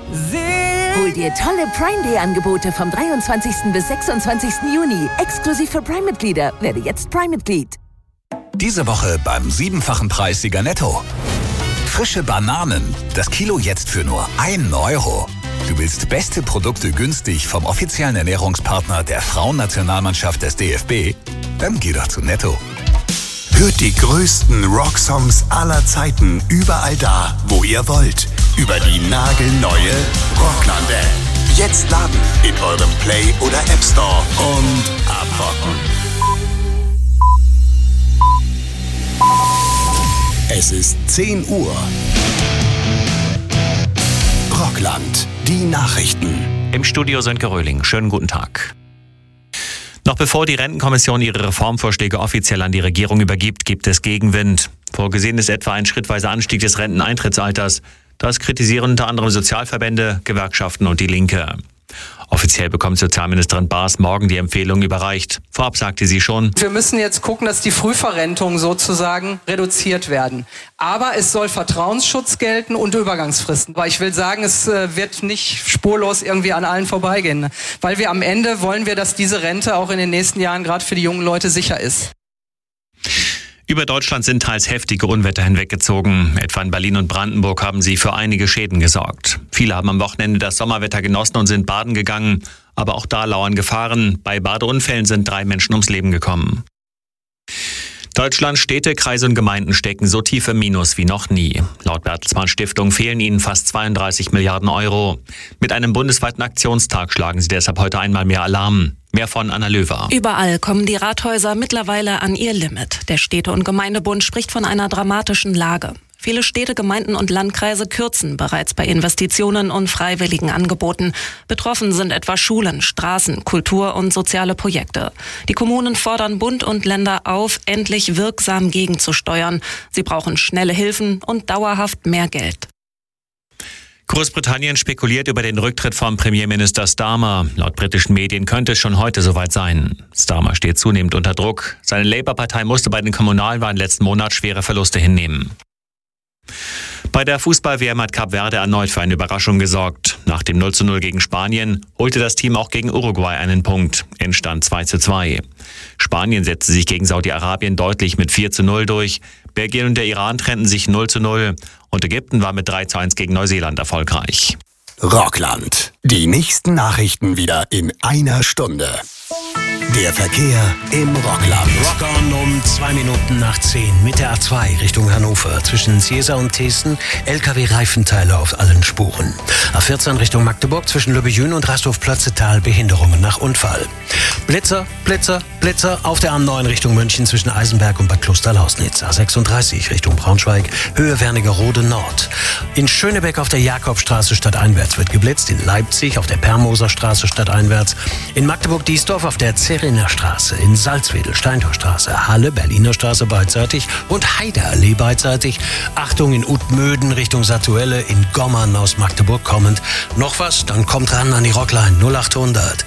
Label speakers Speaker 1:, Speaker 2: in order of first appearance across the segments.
Speaker 1: Hol dir tolle Prime-Day-Angebote vom 23. bis 26. Juni. Exklusiv für Prime-Mitglieder. Werde jetzt Prime-Mitglied.
Speaker 2: Diese Woche beim 7-fachen Preissieger Netto. Frische Bananen. Das Kilo jetzt für nur 1 Euro. Du willst beste Produkte günstig vom offiziellen Ernährungspartner der Frauennationalmannschaft des DFB? Dann geh doch zu Netto.
Speaker 3: Hört die größten Rocksongs aller Zeiten überall da, wo ihr wollt. Über die nagelneue Rockland-App. Jetzt laden in eurem Play- oder App Store und abrocken. Es ist 10 Uhr. Rockland, die Nachrichten.
Speaker 4: Im Studio Sönke Röhling. Schönen guten Tag. Noch bevor die Rentenkommission ihre Reformvorschläge offiziell an die Regierung übergibt, gibt es Gegenwind. Vorgesehen ist etwa ein schrittweiser Anstieg des Renteneintrittsalters. Das kritisieren unter anderem Sozialverbände, Gewerkschaften und die Linke. Offiziell bekommt Sozialministerin Baas morgen die Empfehlung überreicht. Vorab sagte sie schon:
Speaker 5: Wir müssen jetzt gucken, dass die Frühverrentungen sozusagen reduziert werden. Aber es soll Vertrauensschutz gelten und Übergangsfristen. Aber ich will sagen, es wird nicht spurlos irgendwie an allen vorbeigehen. Weil wir am Ende wollen wir, dass diese Rente auch in den nächsten Jahren gerade für die jungen Leute sicher ist.
Speaker 4: Über Deutschland sind teils heftige Unwetter hinweggezogen. Etwa in Berlin und Brandenburg haben sie für einige Schäden gesorgt. Viele haben am Wochenende das Sommerwetter genossen und sind baden gegangen. Aber auch da lauern Gefahren. Bei Badeunfällen sind 3 Menschen ums Leben gekommen. Deutschlands Städte, Kreise und Gemeinden stecken so tief im Minus wie noch nie. Laut Bertelsmann Stiftung fehlen ihnen fast 32 Milliarden Euro. Mit einem bundesweiten Aktionstag schlagen sie deshalb heute einmal mehr Alarm. Mehr von Anna Löwer.
Speaker 6: Überall kommen die Rathäuser mittlerweile an ihr Limit. Der Städte- und Gemeindebund spricht von einer dramatischen Lage. Viele Städte, Gemeinden und Landkreise kürzen bereits bei Investitionen und freiwilligen Angeboten. Betroffen sind etwa Schulen, Straßen, Kultur- und soziale Projekte. Die Kommunen fordern Bund und Länder auf, endlich wirksam gegenzusteuern. Sie brauchen schnelle Hilfen und dauerhaft mehr Geld.
Speaker 4: Großbritannien spekuliert über den Rücktritt von Premierminister Starmer. Laut britischen Medien könnte es schon heute soweit sein. Starmer steht zunehmend unter Druck. Seine Labour-Partei musste bei den Kommunalwahlen letzten Monat schwere Verluste hinnehmen. Bei der Fußball-WM hat Kap Verde erneut für eine Überraschung gesorgt. Nach dem 0:0 gegen Spanien holte das Team auch gegen Uruguay einen Punkt. Endstand 2:2. Spanien setzte sich gegen Saudi-Arabien deutlich mit 4:0 durch. Belgien und der Iran trennten sich 0:0. Und Ägypten war mit 3:1 gegen Neuseeland erfolgreich.
Speaker 3: Rockland. Die nächsten Nachrichten wieder in einer Stunde. Der Verkehr im Rockland.
Speaker 7: Rock on um 2 Minuten nach 10 mit der A2 Richtung Hannover. Zwischen Ziesar und Teesten LKW-Reifenteile auf allen Spuren. A14 Richtung Magdeburg zwischen Lübbejün und Rasthof-Plötzetal Behinderungen nach Unfall. Blitzer, Blitzer, Blitzer auf der A9 Richtung München zwischen Eisenberg und Bad Kloster-Lausnitz. A36 Richtung Braunschweig, Höhe Wernigerode Nord. In Schönebeck auf der Jakobstraße stadteinwärts wird geblitzt. In Leipzig auf der Permoser Straße stadteinwärts. In Magdeburg-Diesdorf auf der Zerriner Straße. In Salzwedel Steintorstraße, Halle Berliner Straße beidseitig und Heideallee beidseitig. Achtung in Utmöden Richtung Satuelle, in Gommern aus Magdeburg kommend. Noch was? Dann kommt ran an die Rockline 0800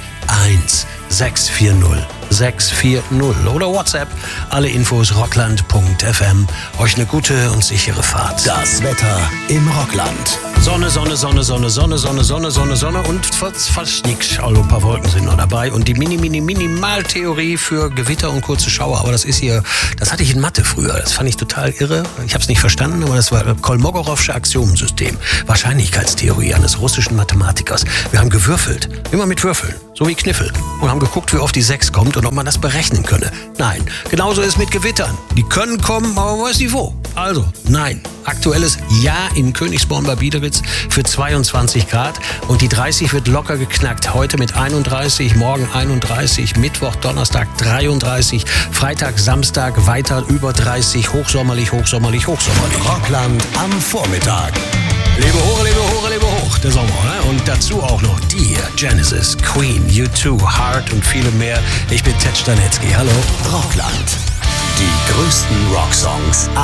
Speaker 7: 1640 640 oder WhatsApp. Alle Infos rockland.fm. Euch eine gute und sichere Fahrt.
Speaker 3: Das Wetter im Rockland.
Speaker 7: Sonne, Sonne, Sonne, Sonne, Sonne, Sonne, Sonne, Sonne, Sonne und fast nix. Also ein paar Wolken sind noch dabei. Und die Minimaltheorie für Gewitter und kurze Schauer. Aber das ist hier, das hatte ich in Mathe früher. Das fand ich total irre. Ich habe es nicht verstanden, aber das war Kolmogorowsche Axiomensystem. Wahrscheinlichkeitstheorie eines russischen Mathematikers. Wir haben gewürfelt. Immer mit Würfeln. So wie Kniffel. Und haben geguckt, wie oft die 6 kommt und ob man das berechnen könne. Nein. Genauso ist es mit Gewittern. Die können kommen, aber man weiß nicht wo. Also, nein. Aktuelles Jahr in Königsborn bei Biederitz für 22 Grad und die 30 wird locker geknackt. Heute mit 31, morgen 31, Mittwoch, Donnerstag 33, Freitag, Samstag weiter über 30, hochsommerlich, hochsommerlich, hochsommerlich.
Speaker 3: Rockland am Vormittag.
Speaker 7: Lebe hoch, lebe hoch, lebe hoch, der Sommer, ne? Und dazu auch noch die hier, Genesis, Queen, U2, Heart und viele mehr. Ich bin Ted Stanetzky, hallo.
Speaker 3: Rockland. Die größten Rocksongs